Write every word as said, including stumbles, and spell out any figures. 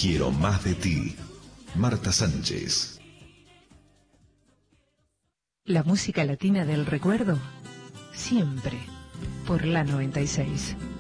Quiero más de ti. Marta Sánchez. La música latina del recuerdo, siempre por la noventa y seis.